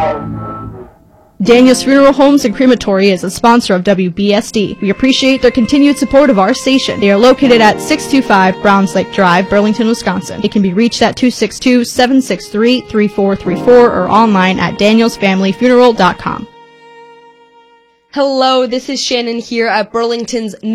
Daniels Funeral Homes and Crematory is a sponsor of WBSD. We appreciate their continued support of our station. They are located at 625 Browns Lake Drive, Burlington, Wisconsin. They can be reached at 262-763-3434 or online at danielsfamilyfuneral.com. Hello, this is Shannon here at Burlington's